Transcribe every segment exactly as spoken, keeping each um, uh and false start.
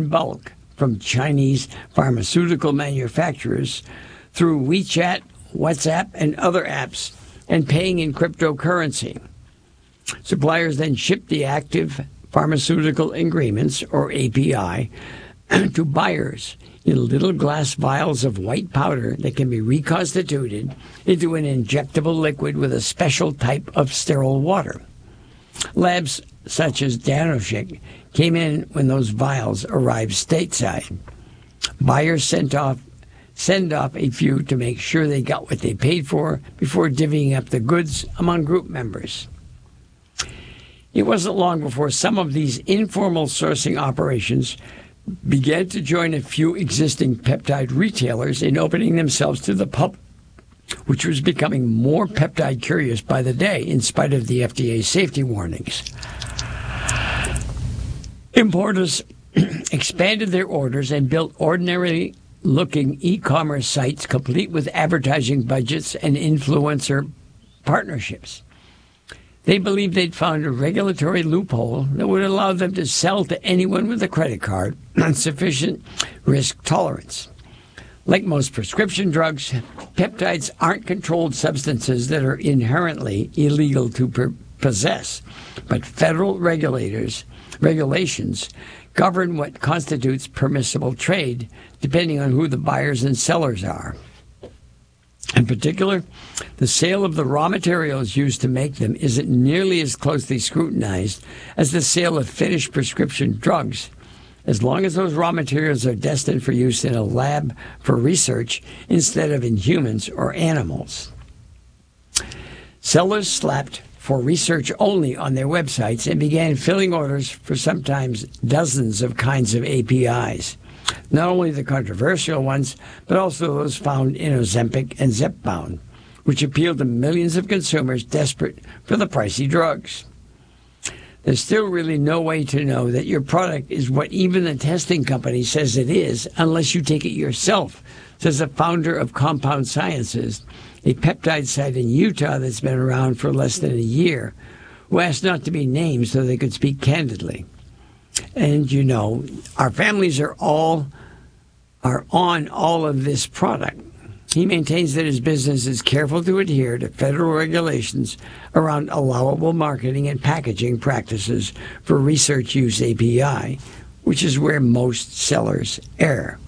in bulk from Chinese pharmaceutical manufacturers through WeChat, WhatsApp, and other apps, and paying in cryptocurrency. Suppliers then ship the active pharmaceutical ingredients, or A P I, to buyers in little glass vials of white powder that can be reconstituted into an injectable liquid with a special type of sterile water. Labs such as Danoshik came in when those vials arrived stateside. Buyers sent off send off a few to make sure they got what they paid for before divvying up the goods among group members. It wasn't long before some of these informal sourcing operations began to join a few existing peptide retailers in opening themselves to the public, which was becoming more peptide curious by the day, in spite of the F D A safety warnings. Importers expanded their orders and built ordinary-looking e-commerce sites complete with advertising budgets and influencer partnerships. They believed they'd found a regulatory loophole that would allow them to sell to anyone with a credit card on sufficient risk tolerance. Like most prescription drugs, peptides aren't controlled substances that are inherently illegal to per- possess, but federal regulators regulations govern what constitutes permissible trade, depending on who the buyers and sellers are. In particular, the sale of the raw materials used to make them isn't nearly as closely scrutinized as the sale of finished prescription drugs, as long as those raw materials are destined for use in a lab for research instead of in humans or animals. Sellers slapped for research only on their websites and began filling orders for sometimes dozens of kinds of A P Is. Not only the controversial ones, but also those found in Ozempic and Zepbound, which appealed to millions of consumers desperate for the pricey drugs. There's still really no way to know that your product is what even the testing company says it is unless you take it yourself, says the founder of Compound Sciences, a peptide site in Utah that's been around for less than a year, who asked not to be named so they could speak candidly. And, you know, our families are all are on all of this product. He maintains that his business is careful to adhere to federal regulations around allowable marketing and packaging practices for research use A P I, which is where most sellers err.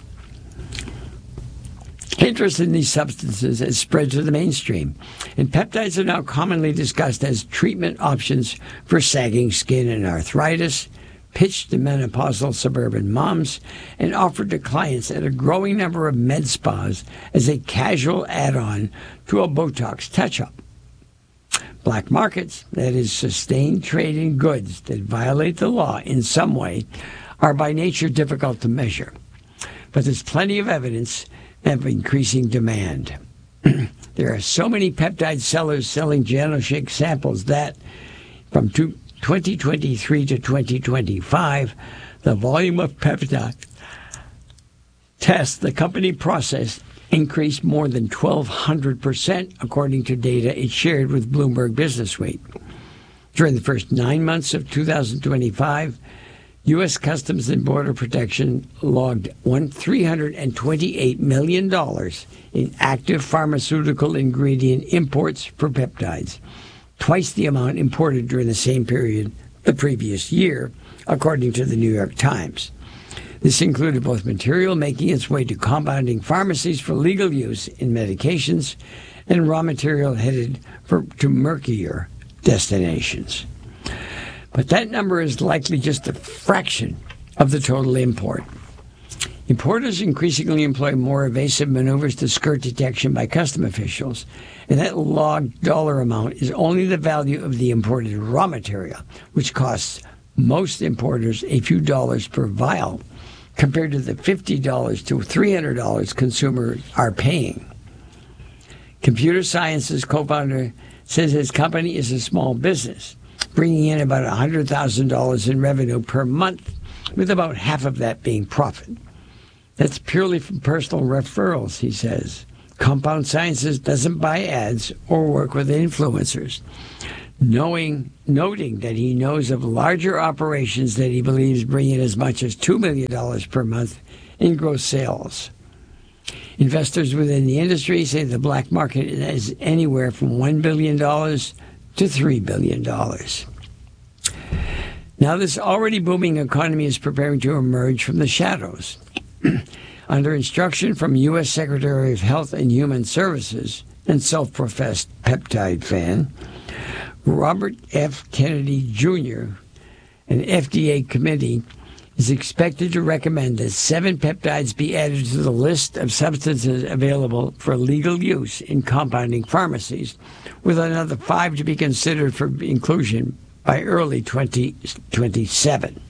Interest in these substances has spread to the mainstream, and peptides are now commonly discussed as treatment options for sagging skin and arthritis, pitched to menopausal suburban moms, and offered to clients at a growing number of med spas as a casual add-on to a Botox touch-up. Black markets, that is, sustained trade in goods that violate the law in some way, are by nature difficult to measure. But there's plenty of evidence of increasing demand. There are so many peptide sellers selling Janoshik samples that, from two twenty twenty-three to twenty twenty-five, the volume of peptide tests the company processed increased more than twelve hundred percent, according to data it shared with Bloomberg Businessweek. During the first nine months of two thousand twenty-five, U S Customs and Border Protection logged three hundred twenty-eight million dollars in active pharmaceutical ingredient imports for peptides, twice the amount imported during the same period the previous year, according to the New York Times. This included both material making its way to compounding pharmacies for legal use in medications and raw material headed for, to murkier destinations. But that number is likely just a fraction of the total import. Importers increasingly employ more evasive maneuvers to skirt detection by custom officials, and that logged dollar amount is only the value of the imported raw material, which costs most importers a few dollars per vial, compared to the fifty dollars to three hundred dollars consumers are paying. Computer Sciences co-founder says his company is a small business, bringing in about one hundred thousand dollars in revenue per month, with about half of that being profit. That's purely from personal referrals, he says. Compound Sciences doesn't buy ads or work with influencers. knowing, noting that he knows of larger operations that he believes bring in as much as two million dollars per month in gross sales. Investors within the industry say the black market is anywhere from one billion dollars to three billion dollars. Now, this already booming economy is preparing to emerge from the shadows. Under instruction from U S Secretary of Health and Human Services and self-professed peptide fan, Robert F. Kennedy Junior, an F D A committee is expected to recommend that seven peptides be added to the list of substances available for legal use in compounding pharmacies, with another five to be considered for inclusion by early twenty twenty-seven.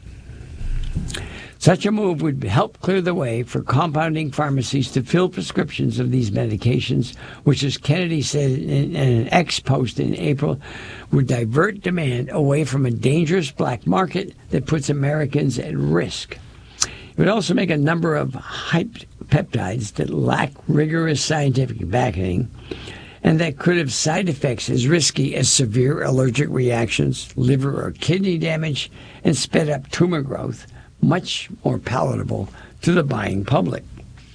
Such a move would help clear the way for compounding pharmacies to fill prescriptions of these medications, which, as Kennedy said in an X post in April, would divert demand away from a dangerous black market that puts Americans at risk. It would also make a number of hyped peptides that lack rigorous scientific backing and that could have side effects as risky as severe allergic reactions, liver or kidney damage, and sped up tumor growth, much more palatable to the buying public.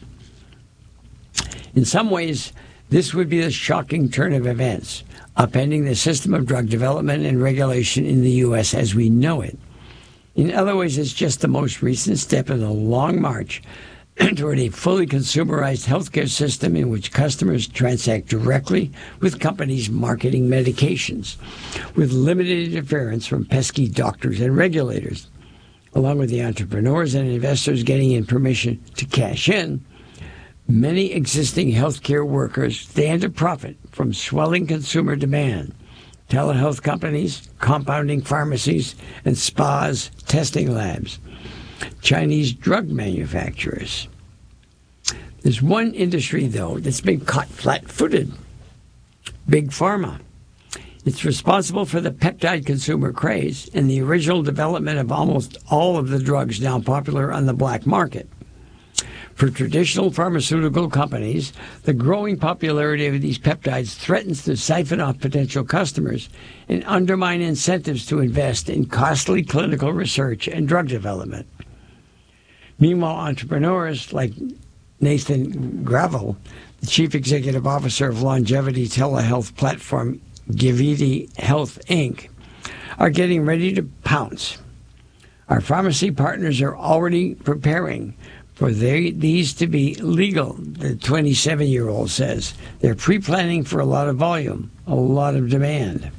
In some ways, this would be a shocking turn of events, upending the system of drug development and regulation in the U S as we know it. In other ways, it's just the most recent step in a long march toward a fully consumerized healthcare system in which customers transact directly with companies marketing medications, with limited interference from pesky doctors and regulators. Along with the entrepreneurs and investors getting in permission to cash in, many existing healthcare workers stand to profit from swelling consumer demand. Telehealth companies, compounding pharmacies, and spas, testing labs, Chinese drug manufacturers. There's one industry, though, that's been caught flat-footed: Big Pharma. It's responsible for the peptide consumer craze and the original development of almost all of the drugs now popular on the black market. For traditional pharmaceutical companies, the growing popularity of these peptides threatens to siphon off potential customers and undermine incentives to invest in costly clinical research and drug development. Meanwhile, entrepreneurs like Nathan Gravel, the chief executive officer of longevity telehealth platform Giviti Health, Incorporated, are getting ready to pounce. Our pharmacy partners are already preparing for they, these to be legal, the twenty-seven-year-old says. They're pre-planning for a lot of volume, a lot of demand.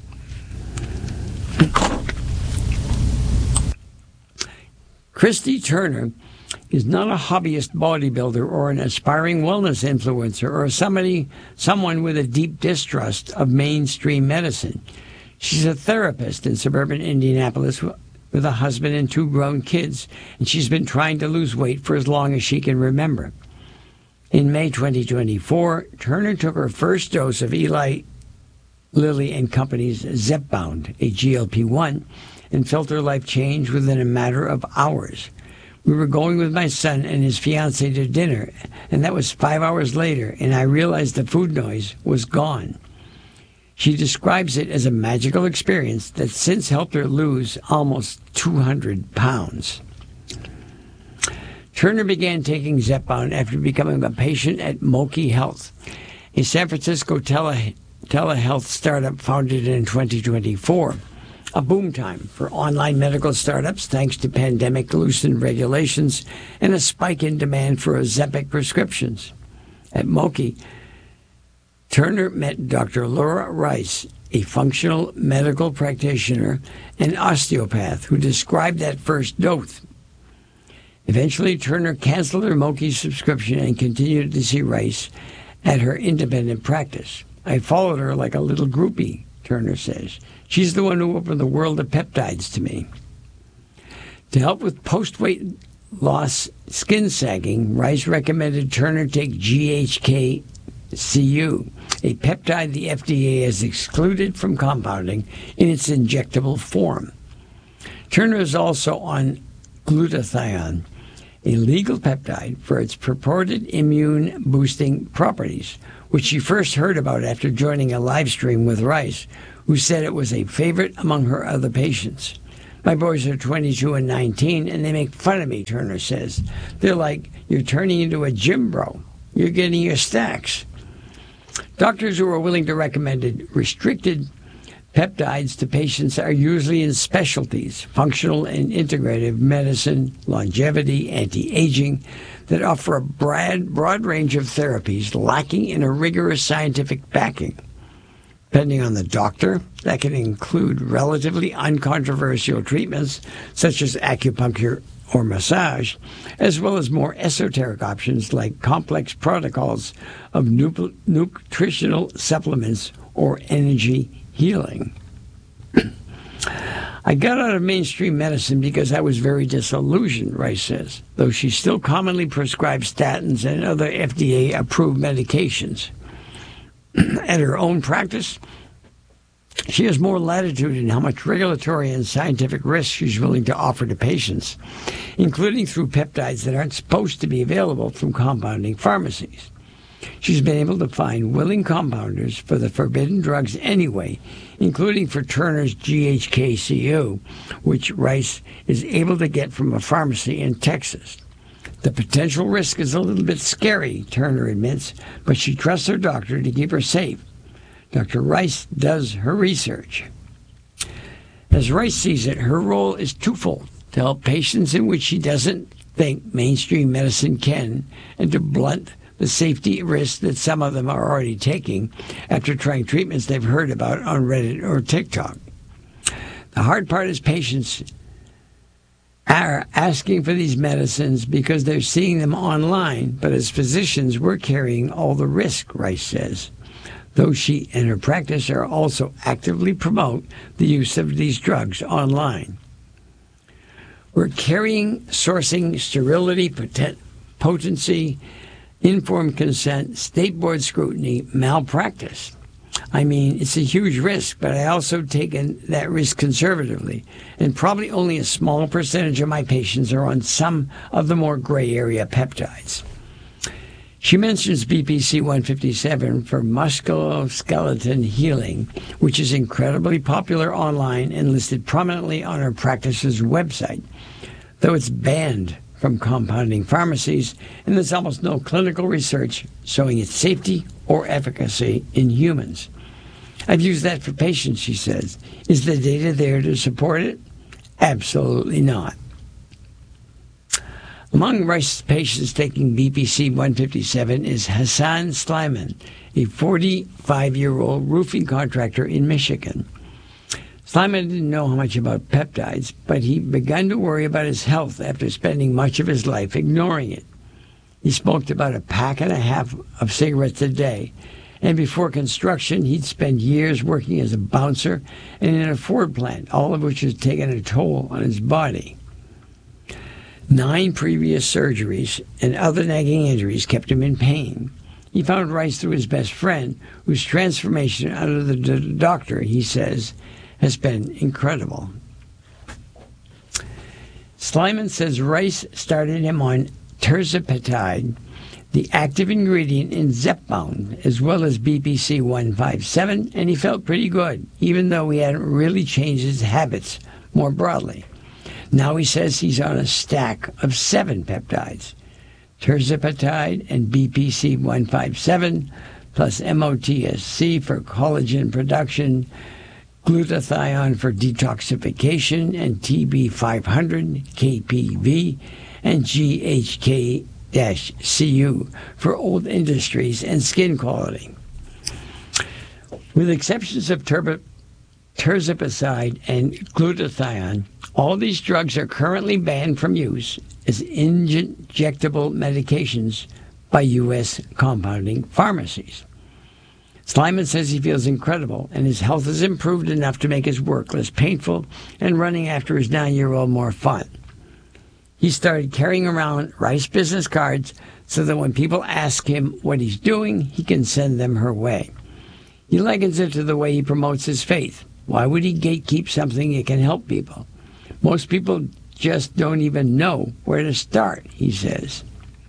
Christy Turner is not a hobbyist bodybuilder or an aspiring wellness influencer or somebody, someone with a deep distrust of mainstream medicine. She's a therapist in suburban Indianapolis with a husband and two grown kids, and she's been trying to lose weight for as long as she can remember. In May twenty twenty-four, Turner took her first dose of Eli Lilly and Company's Zepbound, a G L P one, and felt her life change within a matter of hours. We were going with my son and his fiancée to dinner, and that was five hours later, and I realized the food noise was gone. She describes it as a magical experience that since helped her lose almost two hundred pounds. Turner began taking Zepbound after becoming a patient at Moki Health, a San Francisco tele- telehealth startup founded in twenty twenty-four. A boom time for online medical startups thanks to pandemic-loosened regulations and a spike in demand for Ozempic prescriptions. At Moki, Turner met Doctor Laura Rice, a functional medical practitioner and osteopath, who described that first dose. Eventually, Turner canceled her Moki subscription and continued to see Rice at her independent practice. I followed her like a little groupie, Turner says. She's the one who opened the world of peptides to me. To help with post-weight loss skin sagging, Rice recommended Turner take G H K C U, a peptide the F D A has excluded from compounding in its injectable form. Turner is also on glutathione, a legal peptide for its purported immune-boosting properties, which she first heard about after joining a live stream with Rice, who said it was a favorite among her other patients. My boys are twenty-two and nineteen, and they make fun of me, Turner says. They're like, you're turning into a gym bro. You're getting your stacks. Doctors who are willing to recommend restricted peptides to patients are usually in specialties, functional and integrative medicine, longevity, anti-aging, that offer a broad, broad range of therapies lacking in a rigorous scientific backing. Depending on the doctor, that can include relatively uncontroversial treatments such as acupuncture or massage, as well as more esoteric options like complex protocols of nu- nutritional supplements or energy healing. I got out of mainstream medicine because I was very disillusioned, Rice says, though she still commonly prescribes statins and other F D A-approved medications. At her own practice, she has more latitude in how much regulatory and scientific risk she's willing to offer to patients, including through peptides that aren't supposed to be available from compounding pharmacies. She's been able to find willing compounders for the forbidden drugs anyway, including for Turner's G H K C U, which Rice is able to get from a pharmacy in Texas. The potential risk is a little bit scary, Turner admits, but she trusts her doctor to keep her safe. Doctor Rice does her research. As Rice sees it, her role is twofold: to help patients in which she doesn't think mainstream medicine can, and to blunt the safety risks that some of them are already taking after trying treatments they've heard about on Reddit or TikTok. The hard part is patients are asking for these medicines because they're seeing them online, but as physicians, we're carrying all the risk, Rice says, though she and her practice are also actively promote the use of these drugs online. We're carrying sourcing, sterility, poten- potency, informed consent, state board scrutiny, malpractice. I mean, it's a huge risk, but I also taken that risk conservatively, and probably only a small percentage of my patients are on some of the more gray area peptides. She mentions B P C one fifty-seven for musculoskeletal healing, which is incredibly popular online and listed prominently on her practice's website, though it's banned from compounding pharmacies, and there's almost no clinical research showing its safety or efficacy in humans. I've used that for patients, she says. Is the data there to support it? Absolutely not. Among Rice's patients taking B P C one fifty-seven is Hassan Sleiman, a forty-five-year-old roofing contractor in Michigan. Sleiman didn't know how much about peptides, but he began to worry about his health after spending much of his life ignoring it. He smoked about a pack and a half of cigarettes a day, and before construction, he'd spend years working as a bouncer and in a Ford plant, all of which has taken a toll on his body. Nine previous surgeries and other nagging injuries kept him in pain. He found Rice through his best friend, whose transformation under the d- doctor, he says, has been incredible. Sleiman says Rice started him on terzepatide, the active ingredient in Zepbound, as well as B P C one fifty-seven, and he felt pretty good, even though he hadn't really changed his habits more broadly. Now he says he's on a stack of seven peptides: terzepatide and B P C one fifty-seven, plus M O T S C for collagen production, glutathione for detoxification, and T B five hundred, K P V, and G H K C U for old industries and skin quality. With exceptions of turb- terzepatide and glutathione, all these drugs are currently banned from use as injectable medications by U S compounding pharmacies. Sleiman says he feels incredible, and his health has improved enough to make his work less painful and running after his nine-year-old more fun. He started carrying around Rice business cards so that when people ask him what he's doing, he can send them her way. He likens it to the way he promotes his faith. Why would he gatekeep something that can help people? Most people just don't even know where to start, he says.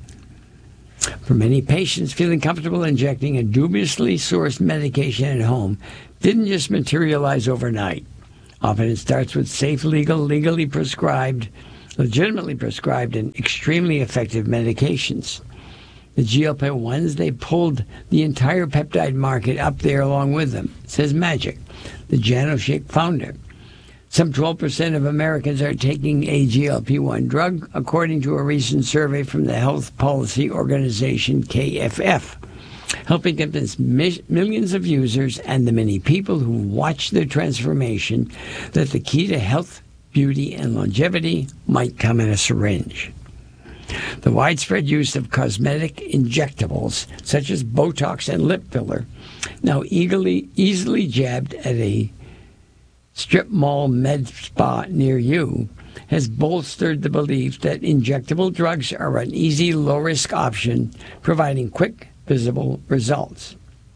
For many patients, feeling comfortable injecting a dubiously sourced medication at home didn't just materialize overnight. Often it starts with safe, legal, legally prescribed, legitimately prescribed, and extremely effective medications. The G L P ones, they pulled the entire peptide market up there along with them, says Magic, the Janoshik founder. Some twelve percent of Americans are taking a G L P one drug, according to a recent survey from the health policy organization K F F, helping convince mi- millions of users and the many people who watch their transformation that the key to health, beauty, and longevity might come in a syringe. The widespread use of cosmetic injectables, such as Botox and lip filler, now eagerly, easily jabbed at a strip mall med spa near you, has bolstered the belief that injectable drugs are an easy, low-risk option, providing quick, visible results.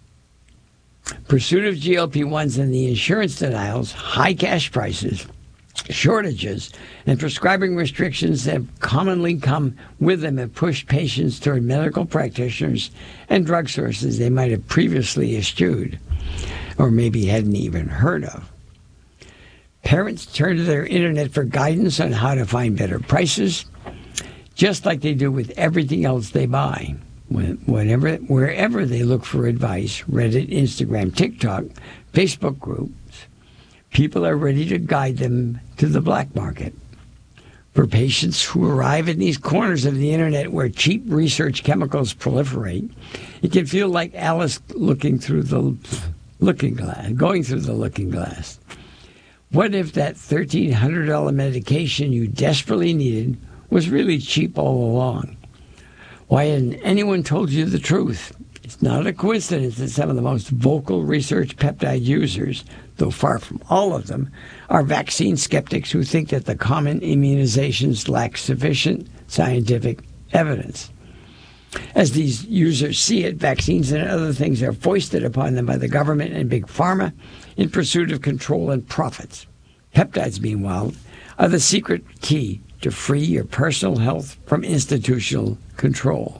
Pursuit of G L P ones and the insurance denials, high cash prices, shortages, and prescribing restrictions that have commonly come with them have pushed patients toward medical practitioners and drug sources they might have previously eschewed or maybe hadn't even heard of. Parents turn to their internet for guidance on how to find better prices, just like they do with everything else they buy. Whenever, wherever they look for advice, Reddit, Instagram, TikTok, Facebook groups, people are ready to guide them to the black market. For patients who arrive in these corners of the internet where cheap research chemicals proliferate, it can feel like Alice looking through the looking glass, going through the looking glass. What if that thirteen hundred dollars medication you desperately needed was really cheap all along? Why hadn't anyone told you the truth? It's not a coincidence that some of the most vocal research peptide users, though far from all of them, are vaccine skeptics who think that the common immunizations lack sufficient scientific evidence. As these users see it, vaccines and other things are foisted upon them by the government and big pharma in pursuit of control and profits. Peptides, meanwhile, are the secret key to free your personal health from institutional control.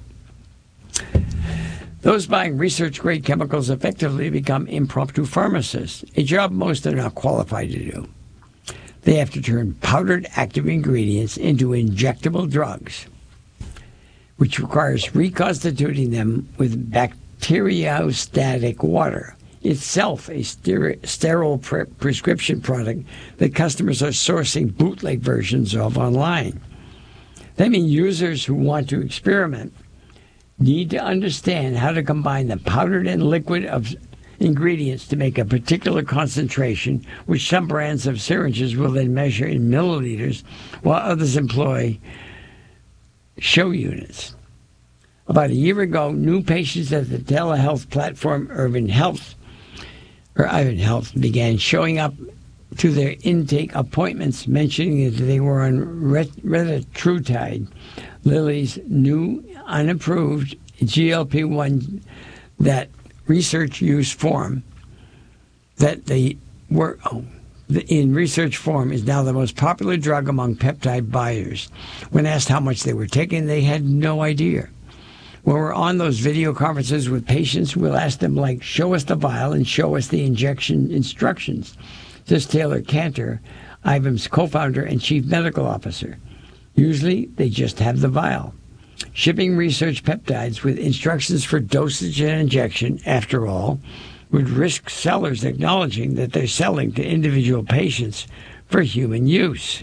Those buying research-grade chemicals effectively become impromptu pharmacists, a job most are not qualified to do. They have to turn powdered active ingredients into injectable drugs, which requires reconstituting them with bacteriostatic water, itself a ster- sterile pre- prescription product that customers are sourcing bootleg versions of online. That means users who want to experiment need to understand how to combine the powdered and liquid of ingredients to make a particular concentration, which some brands of syringes will then measure in milliliters, while others employ show units. About a year ago, new patients at the telehealth platform Urban Health, or Ivan Health, began showing up to their intake appointments, mentioning that they were on retatrutide, Lilly's new unapproved G L P one that research use form that they were oh, in research form is now the most popular drug among peptide buyers. When asked how much they were taking, they had no idea. When we're on those video conferences with patients, we'll ask them, like, show us the vial and show us the injection instructions, says Taylor Cantor, I V M's co-founder and chief medical officer. Usually, they just have the vial. Shipping research peptides with instructions for dosage and injection, after all, would risk sellers acknowledging that they're selling to individual patients for human use.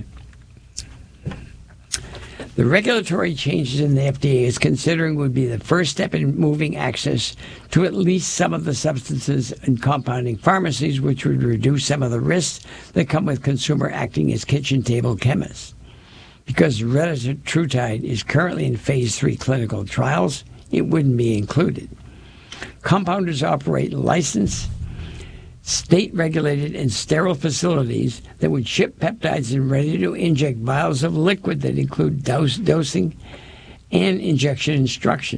The regulatory changes in the F D A is considering would be the first step in moving access to at least some of the substances in compounding pharmacies, which would reduce some of the risks that come with consumer acting as kitchen table chemists. Because retatrutide is currently in phase three clinical trials, it wouldn't be included. Compounders operate licensed, state-regulated, and sterile facilities that would ship peptides in ready-to-inject vials of liquid that include dose, dosing and injection instructions.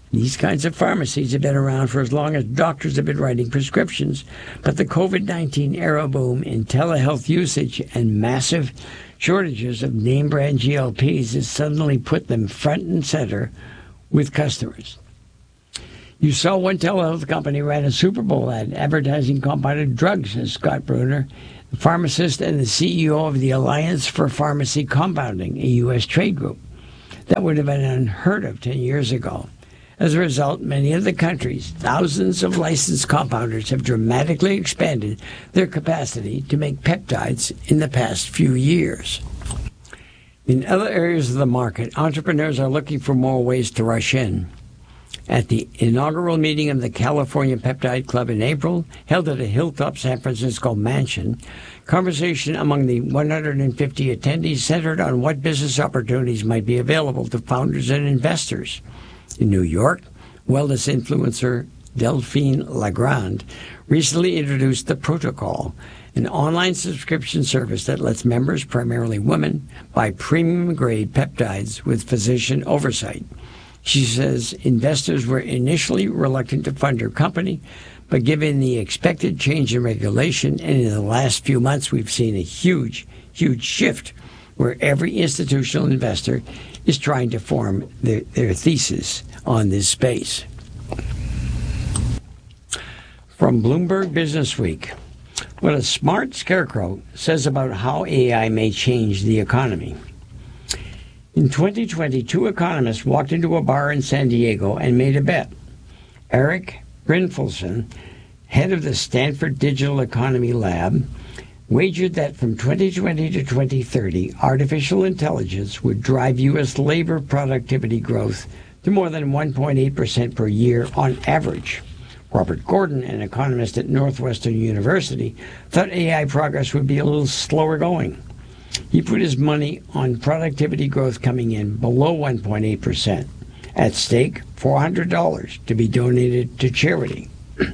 These kinds of pharmacies have been around for as long as doctors have been writing prescriptions, but the COVID nineteen era boom in telehealth usage and massive shortages of name-brand G L Ps has suddenly put them front and center with customers. You saw one telehealth company ran a Super Bowl ad advertising compounded drugs, says Scott Bruner, the pharmacist and the C E O of the Alliance for Pharmacy Compounding, a U S trade group. That would have been unheard of ten years ago. As a result, many of the country's thousands of licensed compounders have dramatically expanded their capacity to make peptides in the past few years. In other areas of the market, entrepreneurs are looking for more ways to rush in. At the inaugural meeting of the California Peptide Club in April, held at a Hilltop San Francisco mansion, conversation among the one hundred fifty attendees centered on what business opportunities might be available to founders and investors. In New York, wellness influencer Delphine Legrand recently introduced The Protocol, an online subscription service that lets members, primarily women, buy premium-grade peptides with physician oversight. She says investors were initially reluctant to fund her company, but given the expected change in regulation, and in the last few months we've seen a huge, huge shift where every institutional investor is trying to form their, their thesis on this space. From Bloomberg Business Week, what a smart scarecrow says about how A I may change the economy. In twenty twenty, two economists walked into a bar in San Diego and made a bet. Eric Brinfelson, head of the Stanford Digital Economy Lab, wagered that from twenty twenty to twenty thirty, artificial intelligence would drive U S labor productivity growth to more than one point eight percent per year on average. Robert Gordon, an economist at Northwestern University, thought A I progress would be a little slower going. He put his money on productivity growth coming in below one point eight percent. At stake, four hundred dollars to be donated to charity.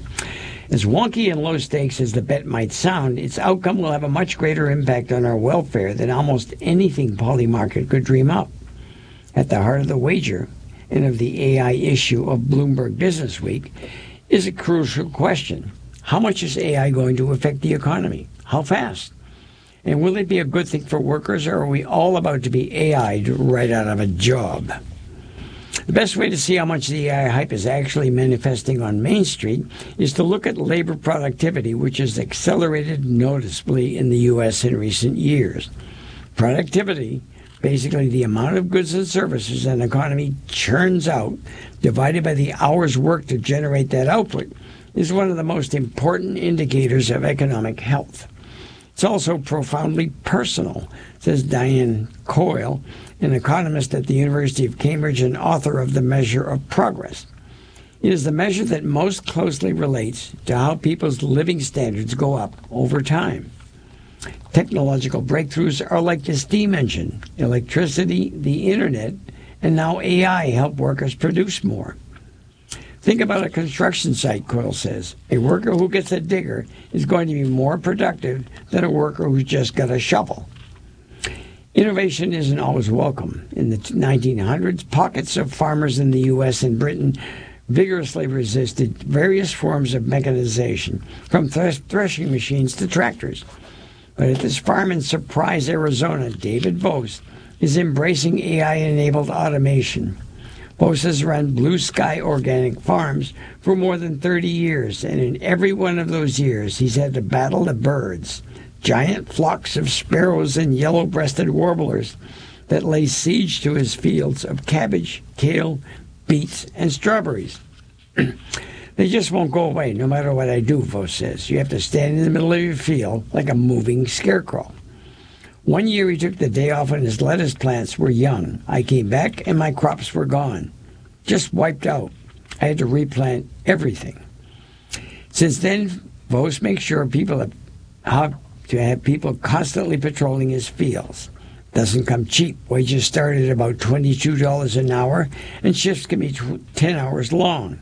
As wonky and low stakes as the bet might sound, its outcome will have a much greater impact on our welfare than almost anything Polymarket could dream up. At the heart of the wager, and of the A I issue of Bloomberg Business Week, is a crucial question. How much is A I going to affect the economy? How fast? And will it be a good thing for workers, or are we all about to be A I'd right out of a job? The best way to see how much the A I hype is actually manifesting on Main Street is to look at labor productivity, which has accelerated noticeably in the U S in recent years. Productivity, basically the amount of goods and services an economy churns out, divided by the hours worked to generate that output, is one of the most important indicators of economic health. It's also profoundly personal, says Diane Coyle, an economist at the University of Cambridge and author of The Measure of Progress. It is the measure that most closely relates to how people's living standards go up over time. Technological breakthroughs are like the steam engine, electricity, the internet, and now A I help workers produce more. Think about a construction site, Coyle says. A worker who gets a digger is going to be more productive than a worker who's just got a shovel. Innovation isn't always welcome. In the nineteen hundreds, pockets of farmers in the U S and Britain vigorously resisted various forms of mechanization, from thresh- threshing machines to tractors. But at this farm in Surprise, Arizona, David Bose is embracing A I-enabled automation. Bose has run Blue Sky Organic Farms for more than thirty years, and in every one of those years he's had to battle the birds, giant flocks of sparrows and yellow-breasted warblers that lay siege to his fields of cabbage, kale, beets, and strawberries. They just won't go away no matter what I do, Bose says. You have to stand in the middle of your field like a moving scarecrow. One year he took the day off when his lettuce plants were young. I came back and my crops were gone. Just wiped out. I had to replant everything. Since then, Bose makes sure people have, have to have people constantly patrolling his fields. Doesn't come cheap. Wages start at about twenty-two dollars an hour, and shifts can be ten hours long.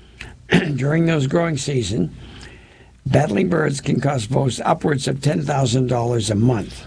During those growing season, battling birds can cost Bose upwards of ten thousand dollars a month.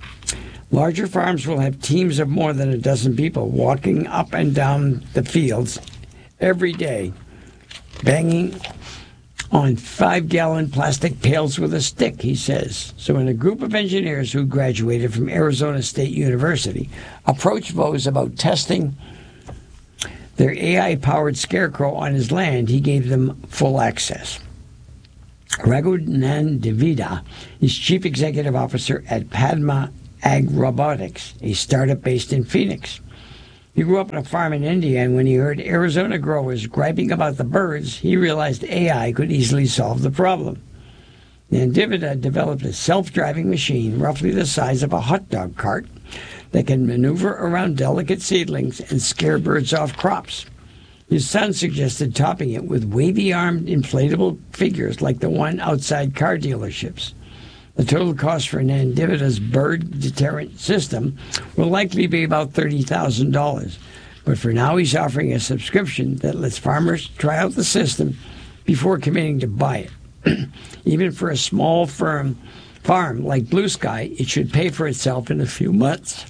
Larger farms will have teams of more than a dozen people walking up and down the fields every day banging on five-gallon plastic pails with a stick, he says. So when a group of engineers who graduated from Arizona State University approached Bose about testing their A I-powered scarecrow on his land, he gave them full access. Raghunandhavida is chief executive officer at Padma Ag Robotics, a startup based in Phoenix. He grew up on a farm in India, and when he heard Arizona growers griping about the birds, he realized A I could easily solve the problem. Nandivida developed a self-driving machine roughly the size of a hot dog cart that can maneuver around delicate seedlings and scare birds off crops. His son suggested topping it with wavy-armed inflatable figures like the one outside car dealerships. The total cost for Nandivida's bird deterrent system will likely be about thirty thousand dollars. But for now, he's offering a subscription that lets farmers try out the system before committing to buy it. Even for a small firm farm like Blue Sky, it should pay for itself in a few months.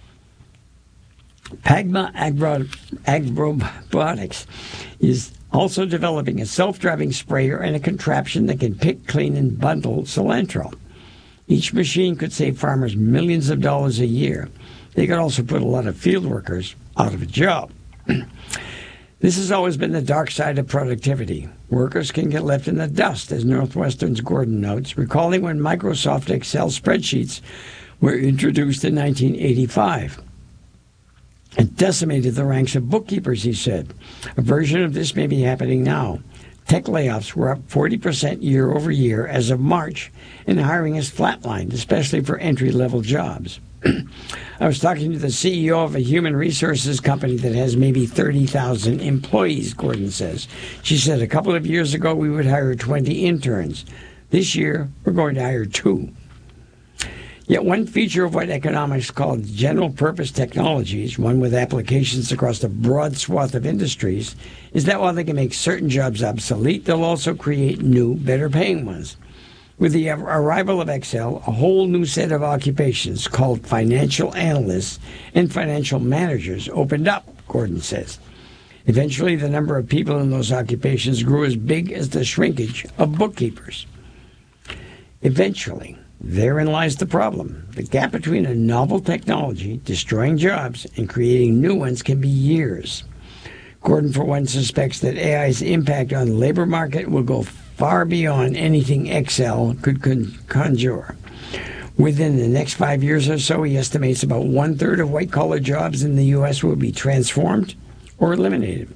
Padma Agrobotics is also developing a self-driving sprayer and a contraption that can pick, clean, and bundle cilantro. Each machine could save farmers millions of dollars a year. They could also put a lot of field workers out of a job. This has always been the dark side of productivity. Workers can get left in the dust, as Northwestern's Gordon notes, recalling when Microsoft Excel spreadsheets were introduced in nineteen eighty-five. It decimated the ranks of bookkeepers, he said. A version of this may be happening now. Tech layoffs were up forty percent year over year as of March, and hiring has flatlined, especially for entry-level jobs. I was talking to the C E O of a human resources company that has maybe thirty thousand employees, Gordon says. She said, a couple of years ago we would hire twenty interns. This year, we're going to hire two. Yet one feature of what economics call general-purpose technologies, one with applications across a broad swath of industries, is that while they can make certain jobs obsolete, they'll also create new, better-paying ones. With the arrival of Excel, a whole new set of occupations called financial analysts and financial managers opened up, Gordon says. Eventually, the number of people in those occupations grew as big as the shrinkage of bookkeepers. Eventually. Therein lies the problem. The gap between a novel technology destroying jobs and creating new ones can be years. Gordon, for one, suspects that A I's impact on the labor market will go far beyond anything Excel could con- conjure. Within the next five years or so, he estimates about one-third of white-collar jobs in the U S will be transformed or eliminated.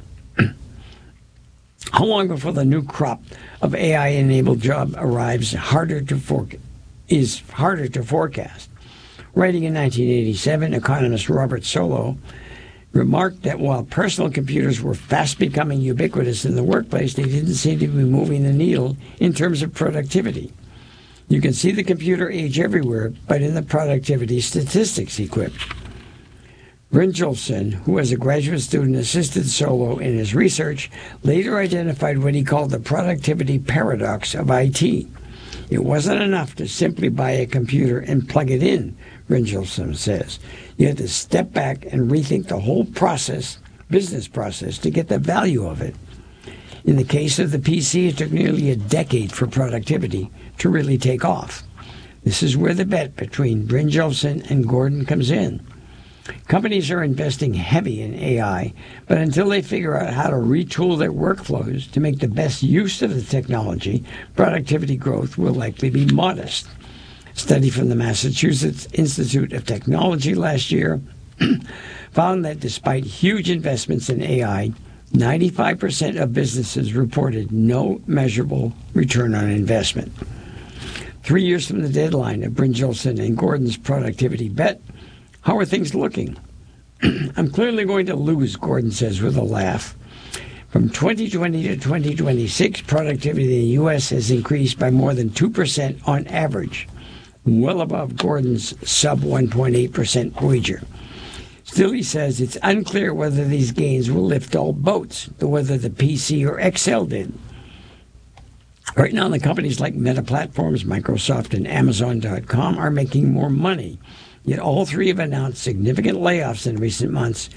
How long before the new crop of A I-enabled job arrives harder to forecast? is harder to forecast. Writing in nineteen eighty-seven, economist Robert Solow remarked that while personal computers were fast becoming ubiquitous in the workplace, they didn't seem to be moving the needle in terms of productivity. You can see the computer age everywhere, but in the productivity statistics, he quipped. Brynjolfsson, who as a graduate student assisted Solow in his research, later identified what he called the productivity paradox of I T. It wasn't enough to simply buy a computer and plug it in, Brynjolfsson says. You had to step back and rethink the whole process, business process, to get the value of it. In the case of the P C, it took nearly a decade for productivity to really take off. This is where the bet between Brynjolfsson and Gordon comes in. Companies are investing heavy in A I, but until they figure out how to retool their workflows to make the best use of the technology, productivity growth will likely be modest. A study from the Massachusetts Institute of Technology last year found that despite huge investments in A I, ninety-five percent of businesses reported no measurable return on investment. Three years from the deadline of Brynjolfsson and Gordon's productivity bet, how are things looking? I'm clearly going to lose, Gordon says with a laugh. From twenty twenty to twenty twenty-six, productivity in the U S has increased by more than two percent on average, well above Gordon's sub one point eight percent wager. Still, he says it's unclear whether these gains will lift all boats, or whether the P C or Excel did. Right now, the companies like Meta Platforms, Microsoft, and Amazon dot com are making more money. Yet all three have announced significant layoffs in recent months,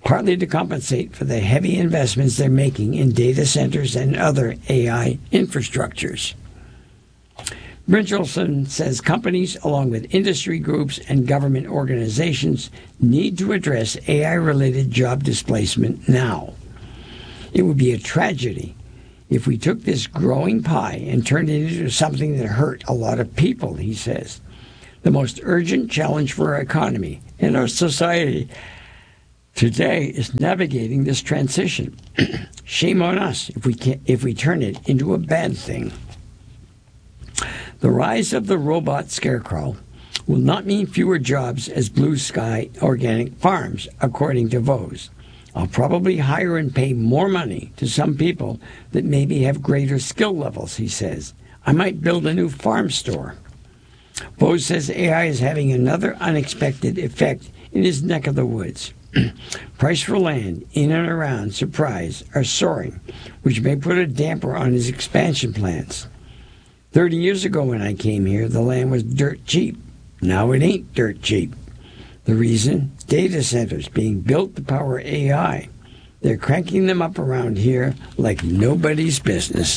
partly to compensate for the heavy investments they're making in data centers and other A I infrastructures. Brynjolfsson says companies, along with industry groups and government organizations, need to address A I-related job displacement now. It would be a tragedy if we took this growing pie and turned it into something that hurt a lot of people, he says. The most urgent challenge for our economy and our society today is navigating this transition. Shame on us if we can, if we turn it into a bad thing. The rise of the robot scarecrow will not mean fewer jobs as blue sky organic farms, according to Vose. I'll probably hire and pay more money to some people that maybe have greater skill levels, he says. I might build a new farm store. Vose says A I is having another unexpected effect in his neck of the woods. Price for land in and around Surprise are soaring, which may put a damper on his expansion plans. Thirty years ago when I came here, the land was dirt cheap. Now it ain't dirt cheap. The reason? Data centers being built to power A I. They're cranking them up around here like nobody's business.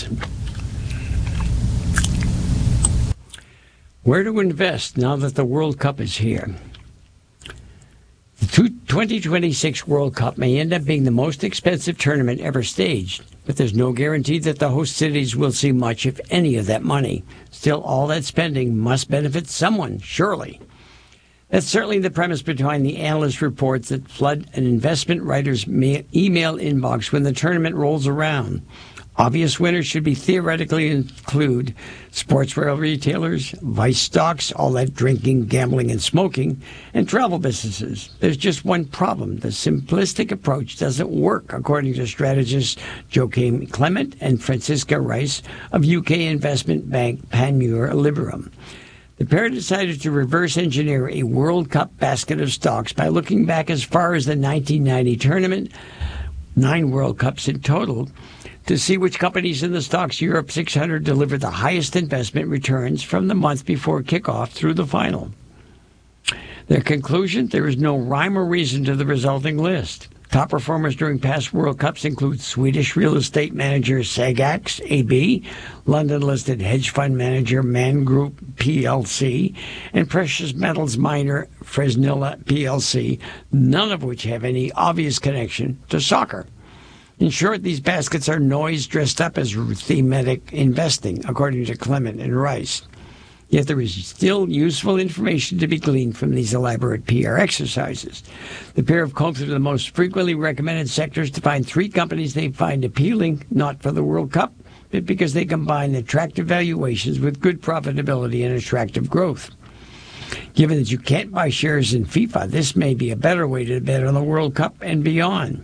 Where to invest now that the World Cup is here? The twenty twenty-six World Cup may end up being the most expensive tournament ever staged, but there's no guarantee that the host cities will see much, if any, of that money. Still, all that spending must benefit someone, surely. That's certainly the premise behind the analyst reports that flood an investment writer's email inbox when the tournament rolls around. Obvious winners should be theoretically include sportswear retailers, vice stocks, all that drinking, gambling, and smoking, and travel businesses. There's just one problem. The simplistic approach doesn't work, according to strategists Joachim Clement and Francisca Rice of U K investment bank Panmure Liberum. The pair decided to reverse engineer a World Cup basket of stocks by looking back as far as the nineteen ninety tournament, nine World Cups in total, to see which companies in the Stocks Europe six hundred delivered the highest investment returns from the month before kickoff through the final. Their conclusion? There is no rhyme or reason to the resulting list. Top performers during past World Cups include Swedish real estate manager Sagax A B, London-listed hedge fund manager Man Group P L C, and precious metals miner Fresnillo P L C, none of which have any obvious connection to soccer. In short, these baskets are noise dressed up as thematic investing, according to Clement and Rice. Yet there is still useful information to be gleaned from these elaborate P R exercises. The pair have culled through the most frequently recommended sectors to find three companies they find appealing, not for the World Cup, but because they combine attractive valuations with good profitability and attractive growth. Given that you can't buy shares in FIFA, this may be a better way to bet on the World Cup and beyond.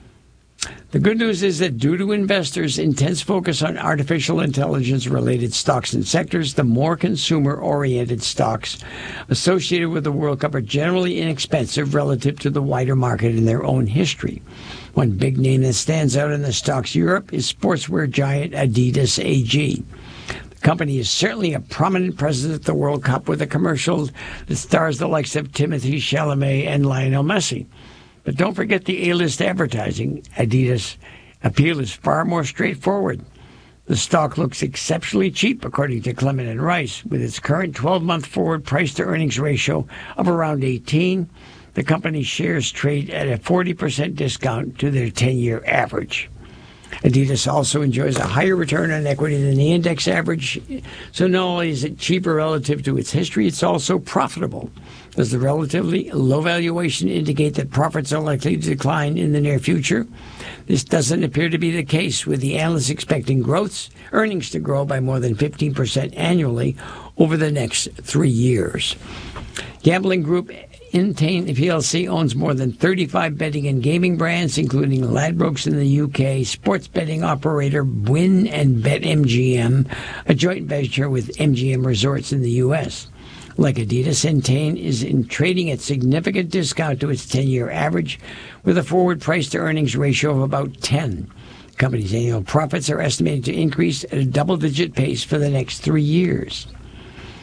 The good news is that due to investors' intense focus on artificial intelligence-related stocks and sectors, the more consumer-oriented stocks associated with the World Cup are generally inexpensive relative to the wider market in their own history. One big name that stands out in the Stocks Europe is sportswear giant Adidas A G. The company is certainly a prominent presence at the World Cup with a commercial that stars the likes of Timothée Chalamet and Lionel Messi. But don't forget the A-list advertising. Adidas' appeal is far more straightforward. The stock looks exceptionally cheap, according to Clement and Rice, with its current twelve-month forward price-to-earnings ratio of around eighteen. The company's shares trade at a forty percent discount to their ten-year average. Adidas also enjoys a higher return on equity than the index average, so not only is it cheaper relative to its history, it's also profitable. Does the relatively low valuation indicate that profits are likely to decline in the near future? This doesn't appear to be the case, with the analysts expecting growths, earnings to grow by more than fifteen percent annually over the next three years. Gambling group Entain P L C owns more than thirty-five betting and gaming brands, including Ladbrokes in the U K, sports betting operator Wynn and BetMGM, a joint venture with M G M Resorts in the U S. Like Adidas, Entain is in trading at significant discount to its ten-year average, with a forward price-to-earnings ratio of about ten. The company's annual profits are estimated to increase at a double-digit pace for the next three years.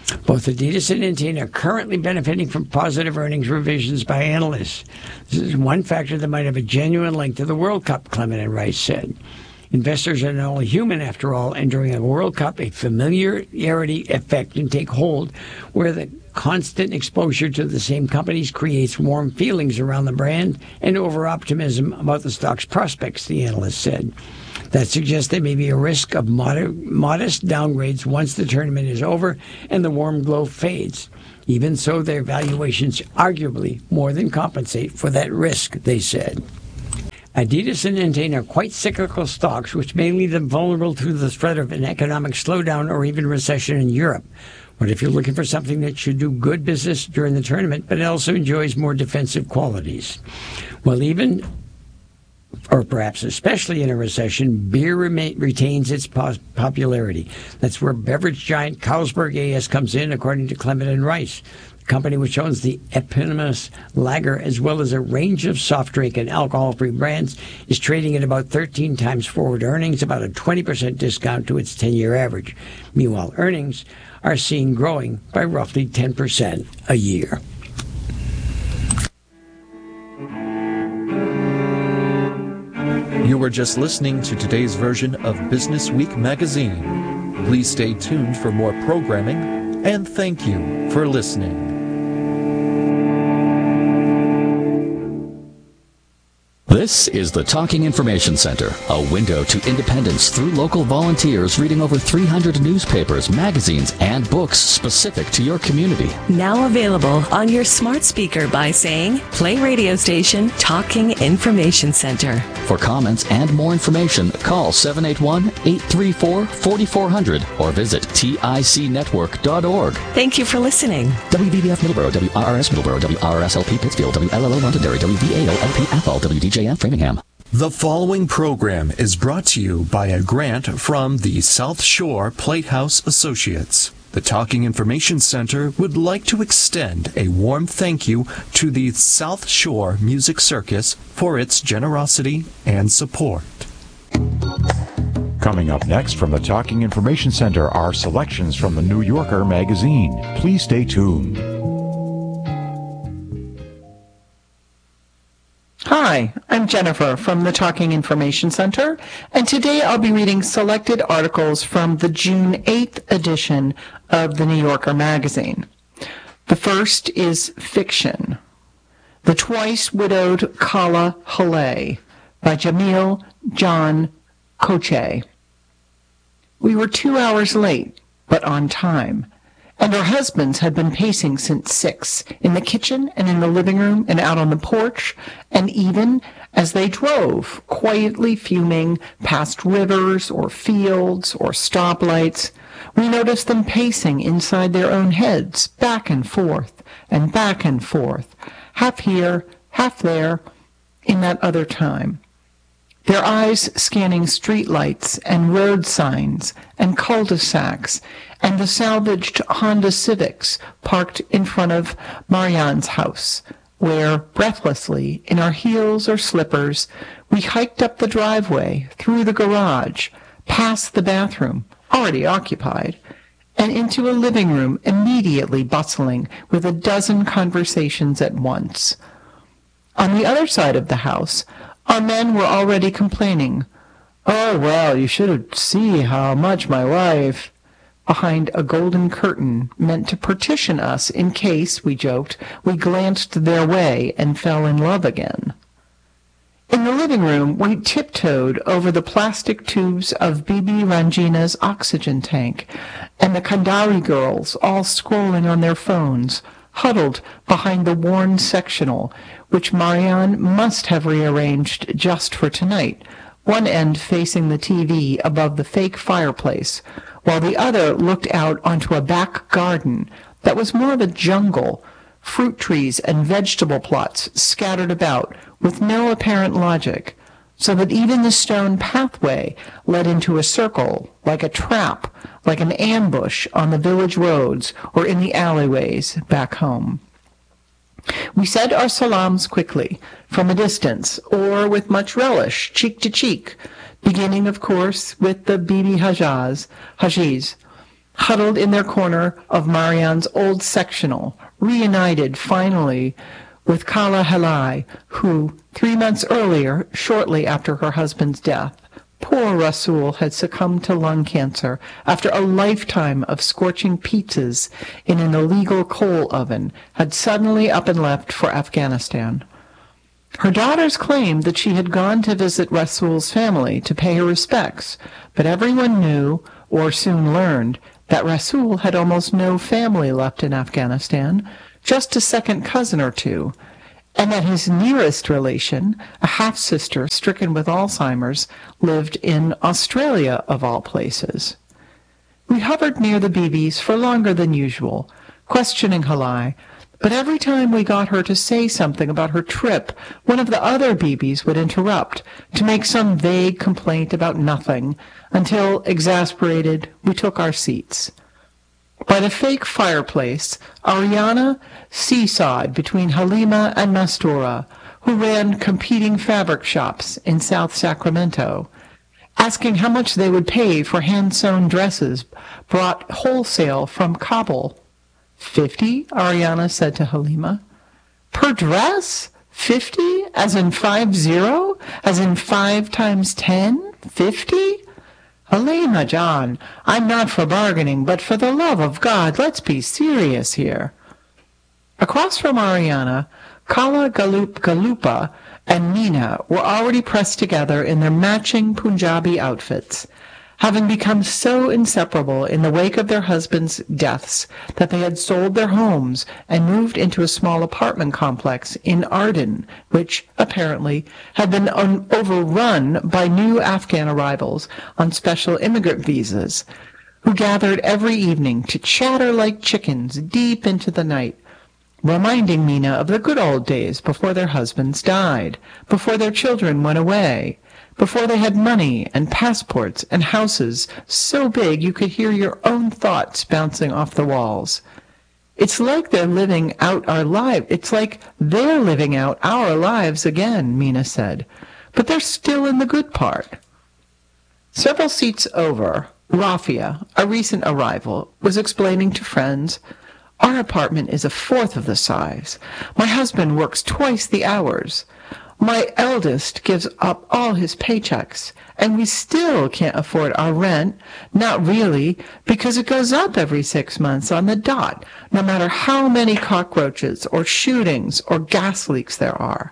Both Adidas and Entain are currently benefiting from positive earnings revisions by analysts. This is one factor that might have a genuine link to the World Cup, Clement and Rice said. Investors are not only human, after all, and during a World Cup, a familiarity effect can take hold where the constant exposure to the same companies creates warm feelings around the brand and over-optimism about the stock's prospects, the analyst said. That suggests there may be a risk of mod- modest downgrades once the tournament is over and the warm glow fades. Even so, their valuations arguably more than compensate for that risk, they said. Adidas and Entain are quite cyclical stocks, which may leave them vulnerable to the threat of an economic slowdown or even recession in Europe. But if you're looking for something that should do good business during the tournament, but it also enjoys more defensive qualities, well, even, or perhaps especially in a recession, beer rema- retains its pos- popularity. That's where beverage giant Carlsberg A S comes in, according to Clement and Rice. Company which owns the eponymous lager as well as a range of soft drink and alcohol-free brands, is trading at about thirteen times forward earnings, about a twenty percent discount to its ten-year average. Meanwhile, earnings are seen growing by roughly ten percent a year. You were just listening to today's version of Business Week magazine. Please stay tuned for more programming, and thank you for listening. This is the Talking Information Center, a window to independence through local volunteers reading over three hundred newspapers, magazines, and books specific to your community. Now available on your smart speaker by saying, play radio station Talking Information Center. For comments and more information, call seven eight one, eight three four, four four zero zero or visit tic network dot org. Thank you for listening. W B B F Middleborough, W R R S Middleborough, W R R S L P Pittsfield, W L L O Londonderry, W V A O L P Athol, W D J M Framingham. The following program is brought to you by a grant from the South Shore Platehouse Associates. The Talking Information Center would like to extend a warm thank you to the South Shore Music Circus for its generosity and support. Coming up next from the Talking Information Center are selections from the New Yorker magazine. Please stay tuned. Hi, I'm Jennifer from the Talking Information Center, and today I'll be reading selected articles from the June eighth edition of the New Yorker magazine. The first is fiction, The Twice-Widowed Kala Haleh by Jamil John Koche. We were two hours late, but on time, and our husbands had been pacing since six, in the kitchen and in the living room and out on the porch, and even as they drove, quietly fuming past rivers or fields or stoplights, we noticed them pacing inside their own heads, back and forth, and back and forth, half here, half there, in that other time. Their eyes scanning streetlights and road signs and cul-de-sacs and the salvaged Honda Civics parked in front of Marianne's house, where, breathlessly, in our heels or slippers, we hiked up the driveway, through the garage, past the bathroom, already occupied, and into a living room immediately bustling with a dozen conversations at once. On the other side of the house, our men were already complaining. "Oh, well, you should have seen how much my wife..." behind a golden curtain meant to partition us in case, we joked, we glanced their way and fell in love again. In the living room, we tiptoed over the plastic tubes of Bibi Ranjina's oxygen tank, and the Kandari girls, all scrolling on their phones, huddled behind the worn sectional, which Marianne must have rearranged just for tonight, one end facing the T V above the fake fireplace, while the other looked out onto a back garden that was more of a jungle, fruit trees and vegetable plots scattered about with no apparent logic, so that even the stone pathway led into a circle, like a trap, like an ambush on the village roads or in the alleyways back home. We said our salams quickly, from a distance, or with much relish, cheek to cheek, beginning, of course, with the Bibi Hajaz, Hajiz. huddled in their corner of Marianne's old sectional, reunited finally with Kala Helai, who, three months earlier, shortly after her husband's death, poor Rasul had succumbed to lung cancer after a lifetime of scorching pizzas in an illegal coal oven, had suddenly up and left for Afghanistan. Her daughters claimed that she had gone to visit Rasul's family to pay her respects, but everyone knew, or soon learned, that Rasul had almost no family left in Afghanistan, just a second cousin or two, and that his nearest relation, a half-sister stricken with Alzheimer's, lived in Australia, of all places. We hovered near the Bibis for longer than usual, questioning Helai, but every time we got her to say something about her trip, one of the other Bibis would interrupt to make some vague complaint about nothing, until, exasperated, we took our seats. By the fake fireplace, Ariana seesawed between Halima and Mastura, who ran competing fabric shops in South Sacramento, asking how much they would pay for hand-sewn dresses brought wholesale from Kabul. Fifty, Ariana said to Halima. Per dress? Fifty? As in five zero? As in five times ten? Fifty? Halima, John, I'm not for bargaining, but for the love of God, let's be serious here. Across from Ariana, Kala Galup Galupa and Meena were already pressed together in their matching Punjabi outfits, having become so inseparable in the wake of their husbands' deaths that they had sold their homes and moved into a small apartment complex in Arden, which, apparently, had been un- overrun by new Afghan arrivals on special immigrant visas, who gathered every evening to chatter like chickens deep into the night, reminding Meena of the good old days before their husbands died, before their children went away, before they had money and passports and houses so big you could hear your own thoughts bouncing off the walls. It's like they're living out our lives. It's like they're living out our lives again, Meena said. But they're still in the good part. Several seats over, Rafia, a recent arrival, was explaining to friends, "Our apartment is a fourth of the size. My husband works twice the hours. My eldest gives up all his paychecks, and we still can't afford our rent, not really, because it goes up every six months on the dot, no matter how many cockroaches or shootings or gas leaks there are."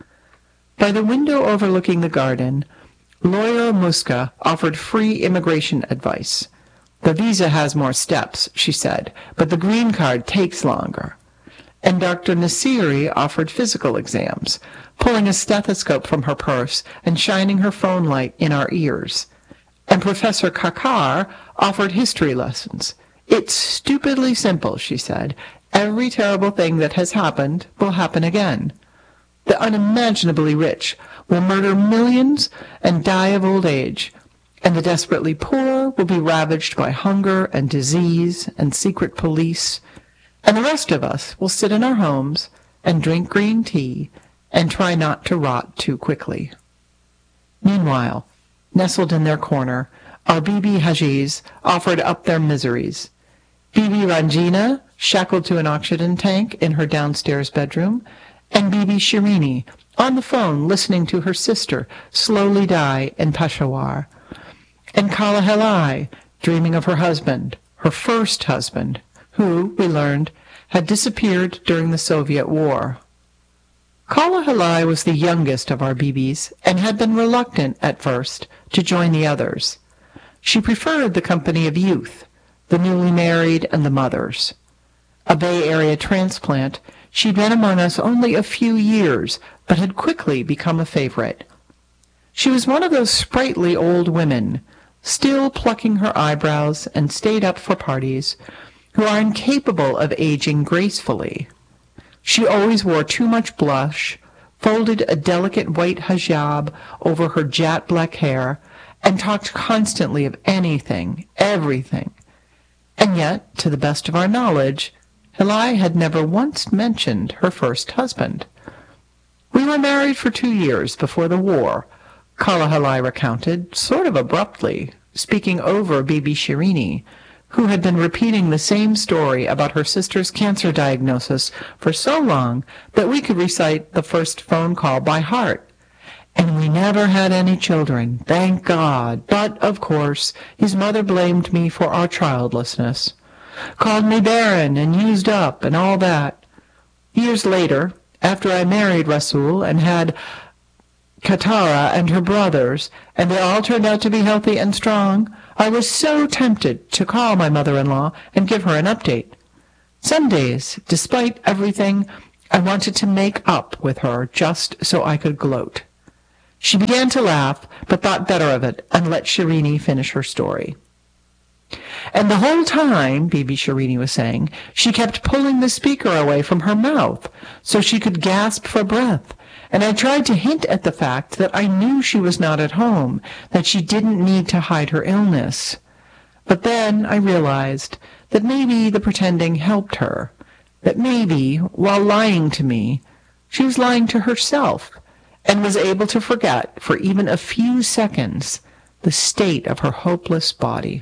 By the window overlooking the garden, Lawyer Muska offered free immigration advice. "The visa has more steps," she said, "but the green card takes longer." And Doctor Nasiri offered physical exams, pulling a stethoscope from her purse and shining her phone light in our ears. And Professor Kakar offered history lessons. "It's stupidly simple," she said. "Every terrible thing that has happened will happen again. The unimaginably rich will murder millions and die of old age, and the desperately poor will be ravaged by hunger and disease and secret police, and the rest of us will sit in our homes and drink green tea and try not to rot too quickly." Meanwhile, nestled in their corner, our Bibi Hajis offered up their miseries. Bibi Ranjina, shackled to an oxygen tank in her downstairs bedroom, and Bibi Shirini, on the phone listening to her sister slowly die in Peshawar, and Kala Helai, dreaming of her husband, her first husband, who, we learned, had disappeared during the Soviet War. Kala Helai was the youngest of our Bibis and had been reluctant at first to join the others. She preferred the company of youth, the newly married and the mothers. A Bay Area transplant, she'd been among us only a few years, but had quickly become a favorite. She was one of those sprightly old women, still plucking her eyebrows and stayed up for parties, who are incapable of aging gracefully. She always wore too much blush, folded a delicate white hijab over her jet black hair, and talked constantly of anything, everything. And yet, to the best of our knowledge, Helai had never once mentioned her first husband. "We were married for two years before the war," Kala Helai recounted, sort of abruptly, speaking over Bibi Shirini, who had been repeating the same story about her sister's cancer diagnosis for so long that we could recite the first phone call by heart. And we never had any children, thank God. But, of course, his mother blamed me for our childlessness, called me barren and used up and all that. Years later, after I married Rasul and had Katara and her brothers, and they all turned out to be healthy and strong, I was so tempted to call my mother-in-law and give her an update. Some days, despite everything, I wanted to make up with her just so I could gloat. She began to laugh, but thought better of it and let Shirini finish her story. And the whole time, Bibi Shirini was saying, she kept pulling the speaker away from her mouth so she could gasp for breath. And I tried to hint at the fact that I knew she was not at home, that she didn't need to hide her illness. But then I realized that maybe the pretending helped her, that maybe, while lying to me, she was lying to herself, and was able to forget for even a few seconds the state of her hopeless body.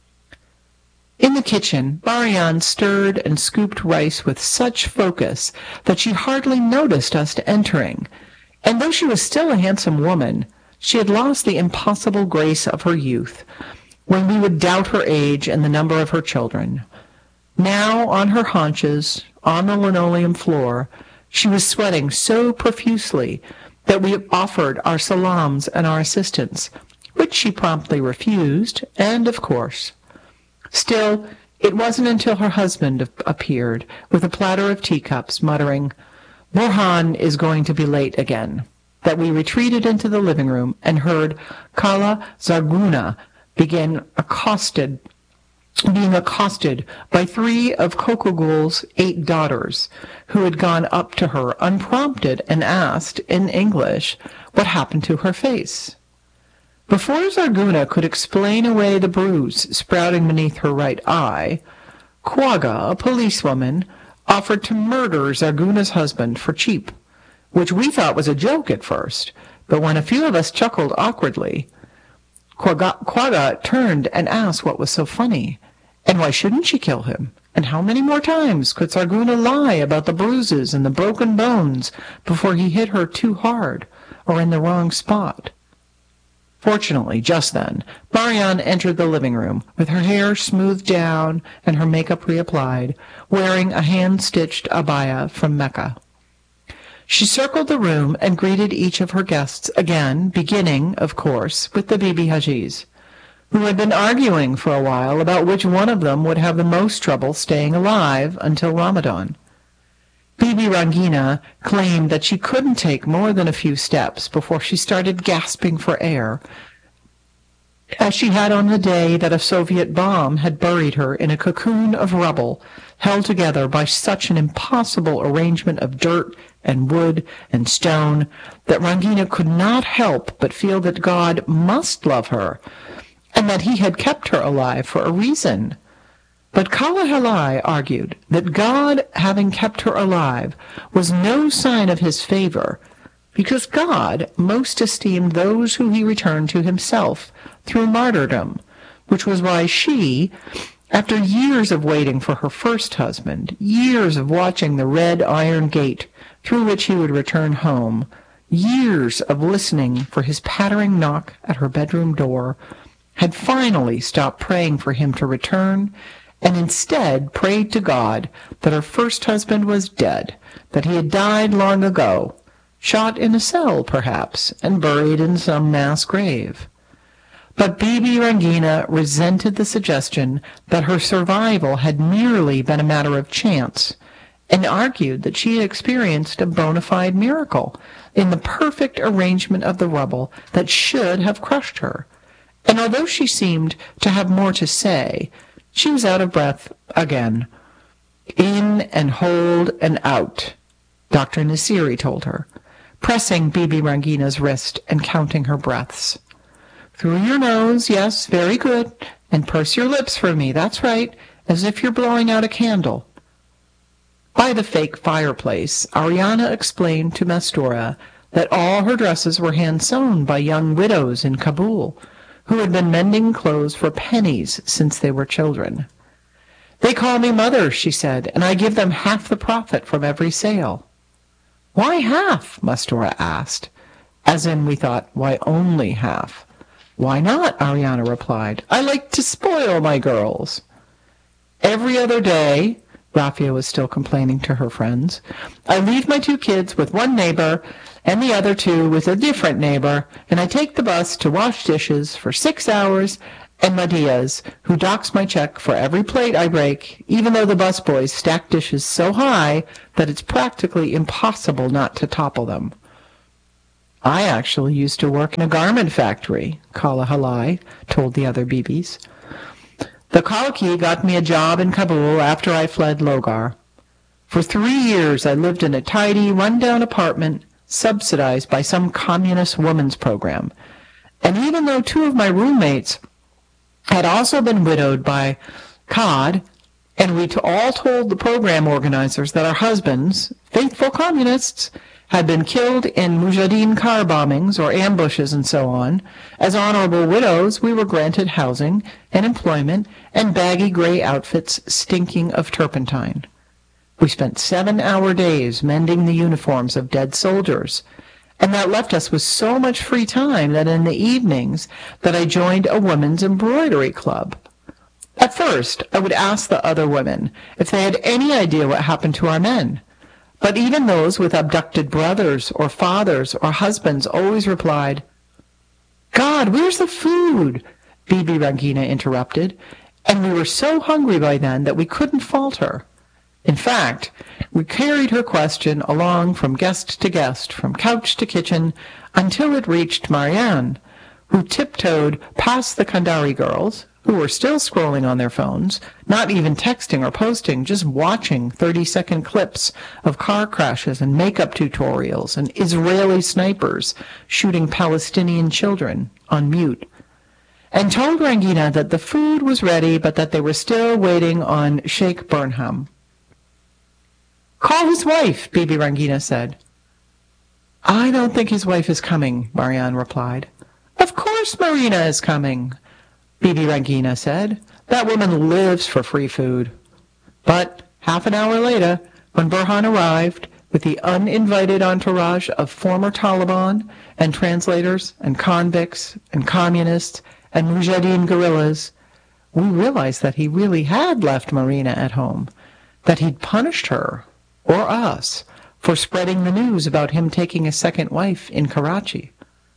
In the kitchen, Barian stirred and scooped rice with such focus that she hardly noticed us entering, and though she was still a handsome woman, she had lost the impossible grace of her youth, when we would doubt her age and the number of her children. Now, on her haunches, on the linoleum floor, she was sweating so profusely that we offered our salams and our assistance, which she promptly refused, and of course. Still, it wasn't until her husband appeared with a platter of teacups, muttering, "Borhan is going to be late again," that we retreated into the living room and heard Kala Zarguna begin accosted, being accosted by three of Kokogul's eight daughters, who had gone up to her unprompted and asked, in English, what happened to her face. Before Zarguna could explain away the bruise sprouting beneath her right eye, Quagga, a policewoman, offered to murder Zarguna's husband for cheap, which we thought was a joke at first, but when a few of us chuckled awkwardly, Quagga, Quagga turned and asked what was so funny, and why shouldn't she kill him, and how many more times could Zarguna lie about the bruises and the broken bones before he hit her too hard or in the wrong spot. Fortunately, just then, Barian entered the living room, with her hair smoothed down and her makeup reapplied, wearing a hand-stitched abaya from Mecca. She circled the room and greeted each of her guests again, beginning, of course, with the Bibi Hajis, who had been arguing for a while about which one of them would have the most trouble staying alive until Ramadan. Bibi Rangina claimed that she couldn't take more than a few steps before she started gasping for air, as she had on the day that a Soviet bomb had buried her in a cocoon of rubble, held together by such an impossible arrangement of dirt and wood and stone that Rangina could not help but feel that God must love her, and that he had kept her alive for a reason. But Kala Halai argued that God, having kept her alive, was no sign of his favor, because God most esteemed those who he returned to himself through martyrdom, which was why she, after years of waiting for her first husband, years of watching the red iron gate through which he would return home, years of listening for his pattering knock at her bedroom door, had finally stopped praying for him to return, and instead prayed to God that her first husband was dead, that he had died long ago, shot in a cell, perhaps, and buried in some mass grave. But Bibi Rangina resented the suggestion that her survival had merely been a matter of chance, and argued that she had experienced a bona fide miracle in the perfect arrangement of the rubble that should have crushed her. And although she seemed to have more to say, she was out of breath again. In and hold and out, Doctor Nasiri told her, pressing Bibi Rangina's wrist and counting her breaths. Through your nose, yes, very good, and purse your lips for me, that's right, as if you're blowing out a candle. By the fake fireplace, Ariana explained to Mastura that all her dresses were hand-sewn by young widows in Kabul, who had been mending clothes for pennies since they were children. "They call me mother," she said, "and I give them half the profit from every sale." "Why half?" Mastura asked. As in, we thought, why only half? "Why not?" Ariana replied. "I like to spoil my girls." "Every other day," Rafia was still complaining to her friends, "I leave my two kids with one neighbor and the other two with a different neighbor, and I take the bus to wash dishes for six hours, and Madia's, who docks my check for every plate I break, even though the busboys stack dishes so high that it's practically impossible not to topple them." "I actually used to work in a garment factory," Kala Halai told the other Bibis. "The Kalki got me a job in Kabul after I fled Logar. For three years I lived in a tidy, run-down apartment subsidized by some communist women's program. And even though two of my roommates had also been widowed by C O D, and we all told the program organizers that our husbands, faithful communists, had been killed in Mujahideen car bombings or ambushes and so on, as honorable widows we were granted housing and employment and baggy gray outfits stinking of turpentine. We spent seven-hour days mending the uniforms of dead soldiers, and that left us with so much free time that in the evenings that I joined a women's embroidery club. At first, I would ask the other women if they had any idea what happened to our men. But even those with abducted brothers or fathers or husbands always replied, "God, where's the food?" Bibi Rangina interrupted, and we were so hungry by then that we couldn't falter. In fact, we carried her question along from guest to guest, from couch to kitchen, until it reached Marianne, who tiptoed past the Kandari girls, who were still scrolling on their phones, not even texting or posting, just watching thirty-second clips of car crashes and makeup tutorials and Israeli snipers shooting Palestinian children on mute, and told Rangina that the food was ready but that they were still waiting on Sheikh Burnham. "Call his wife," Bibi Rangina said. "I don't think his wife is coming," Marianne replied. "Of course Marina is coming," Bibi Rangina said. "That woman lives for free food." But half an hour later, when Burhan arrived with the uninvited entourage of former Taliban and translators and convicts and communists and Mujahideen guerrillas, we realized that he really had left Marina at home, that he'd punished her, or us, for spreading the news about him taking a second wife in Karachi.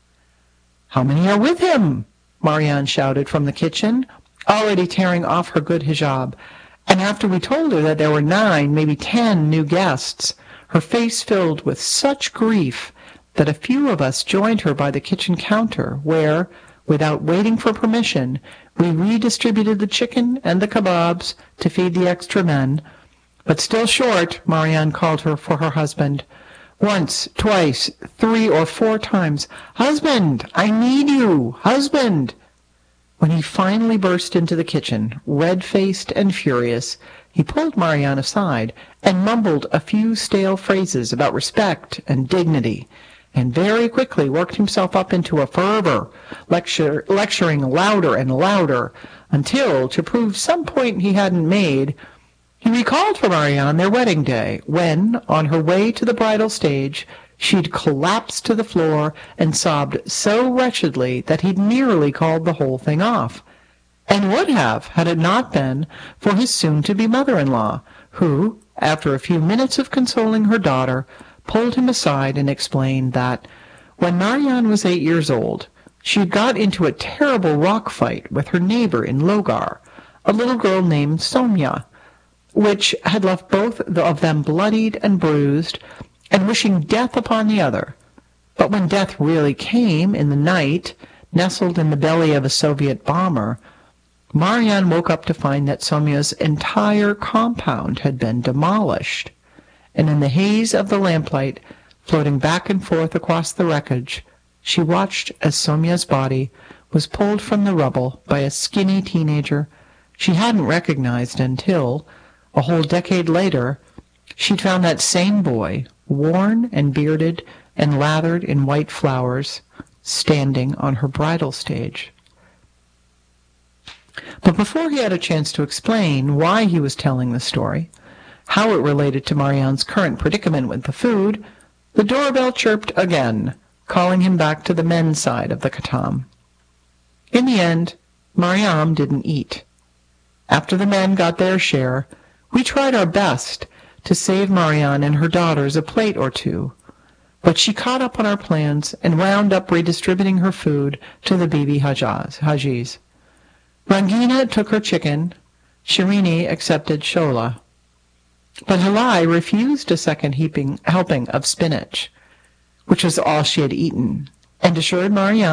"How many are with him?" Marianne shouted from the kitchen, already tearing off her good hijab, and after we told her that there were nine, maybe ten new guests, her face filled with such grief that a few of us joined her by the kitchen counter, where, without waiting for permission, we redistributed the chicken and the kebabs to feed the extra men. But still short, Marianne called her for her husband. Once, twice, three or four times. "Husband, I need you! Husband!" When he finally burst into the kitchen, red-faced and furious, he pulled Marianne aside and mumbled a few stale phrases about respect and dignity, and very quickly worked himself up into a fervor, lecture, lecturing louder and louder, until, to prove some point he hadn't made, he recalled for Marianne their wedding day, when, on her way to the bridal stage, she'd collapsed to the floor and sobbed so wretchedly that he'd nearly called the whole thing off, and would have had it not been for his soon-to-be mother-in-law, who, after a few minutes of consoling her daughter, pulled him aside and explained that, when Marianne was eight years old, she'd got into a terrible rock fight with her neighbor in Logar, a little girl named Somya, which had left both of them bloodied and bruised, and wishing death upon the other. But when death really came in the night, nestled in the belly of a Soviet bomber, Marianne woke up to find that Somya's entire compound had been demolished, and in the haze of the lamplight, floating back and forth across the wreckage, she watched as Somya's body was pulled from the rubble by a skinny teenager she hadn't recognized until, a whole decade later, she'd found that same boy, worn and bearded and lathered in white flowers, standing on her bridal stage. But before he had a chance to explain why he was telling the story, how it related to Marianne's current predicament with the food, the doorbell chirped again, calling him back to the men's side of the katam. In the end, Mariam didn't eat. After the men got their share, we tried our best to save Marianne and her daughters a plate or two, but she caught up on our plans and wound up redistributing her food to the Bibi Hajjaz, Hajis. Rangina took her chicken, Shirini accepted shola, but Halai refused a second heaping, helping of spinach, which was all she had eaten, and assured Marianne